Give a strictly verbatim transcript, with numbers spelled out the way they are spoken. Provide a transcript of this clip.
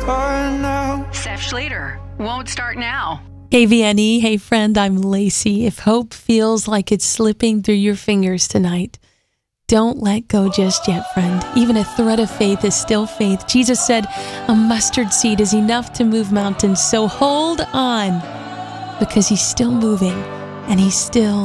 start now. Seth Schrader, won't start now. K V N E, hey friend, I'm Lacey. If hope feels like it's slipping through your fingers tonight, don't let go just yet, friend. Even a thread of faith is still faith. Jesus said a mustard seed is enough to move mountains. So hold on, because he's still moving and he's still